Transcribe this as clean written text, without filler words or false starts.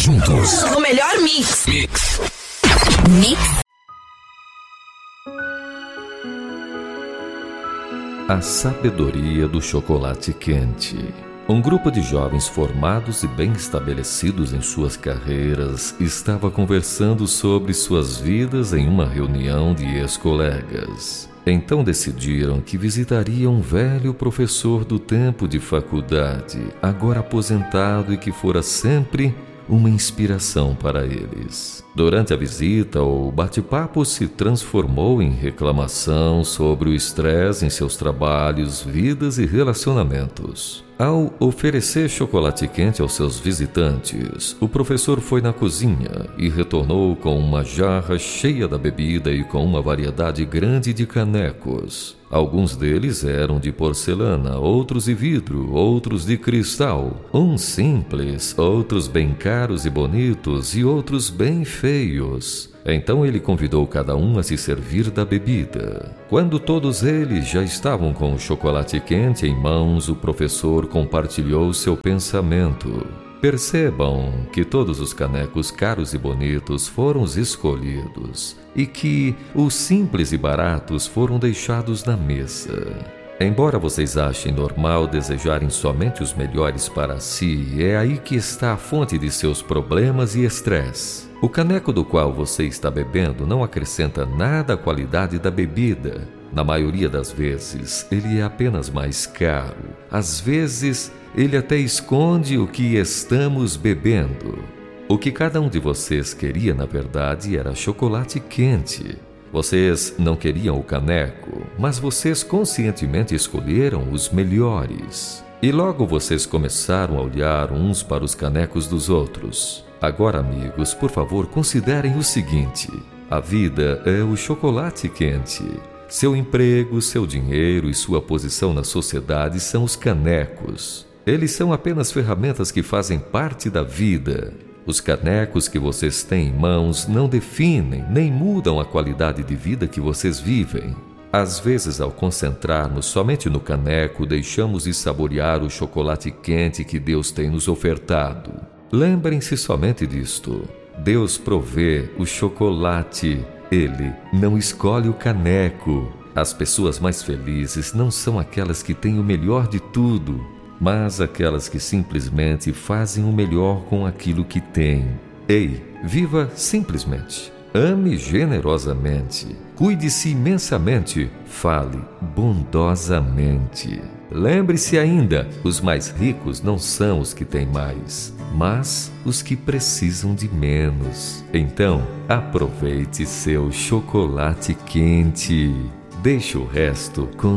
juntos. O melhor mix. Mix. A sabedoria do chocolate quente. Um grupo de jovens formados e bem estabelecidos em suas carreiras estava conversando sobre suas vidas em uma reunião de ex-colegas. Então decidiram que visitariam um velho professor do tempo de faculdade, agora aposentado e que fora sempre uma inspiração para eles. Durante a visita, o bate-papo se transformou em reclamação sobre o estresse em seus trabalhos, vidas e relacionamentos. Ao oferecer chocolate quente aos seus visitantes, o professor foi na cozinha e retornou com uma jarra cheia da bebida e com uma variedade grande de canecos. Alguns deles eram de porcelana, outros de vidro, outros de cristal. Uns simples, outros bem caros e bonitos e outros bem feios. Então ele convidou cada um a se servir da bebida. Quando todos eles já estavam com o chocolate quente em mãos, o professor compartilhou seu pensamento. Percebam que todos os canecos caros e bonitos foram os escolhidos e que os simples e baratos foram deixados na mesa. Embora vocês achem normal desejarem somente os melhores para si, é aí que está a fonte de seus problemas e estresse. O caneco do qual você está bebendo não acrescenta nada à qualidade da bebida. Na maioria das vezes, ele é apenas mais caro. Às vezes, ele até esconde o que estamos bebendo. O que cada um de vocês queria, na verdade, era chocolate quente. Vocês não queriam o caneco, mas vocês conscientemente escolheram os melhores. E logo vocês começaram a olhar uns para os canecos dos outros. Agora, amigos, por favor, considerem o seguinte: a vida é o chocolate quente. Seu emprego, seu dinheiro e sua posição na sociedade são os canecos. Eles são apenas ferramentas que fazem parte da vida. Os canecos que vocês têm em mãos não definem nem mudam a qualidade de vida que vocês vivem. Às vezes, ao concentrarmos somente no caneco, deixamos de saborear o chocolate quente que Deus tem nos ofertado. Lembrem-se somente disto: Deus provê o chocolate, Ele não escolhe o caneco. As pessoas mais felizes não são aquelas que têm o melhor de tudo, mas aquelas que simplesmente fazem o melhor com aquilo que têm. Ei, viva simplesmente. Ame generosamente. Cuide-se imensamente. Fale bondosamente. Lembre-se ainda, os mais ricos não são os que têm mais, mas os que precisam de menos. Então, aproveite seu chocolate quente. Deixe o resto com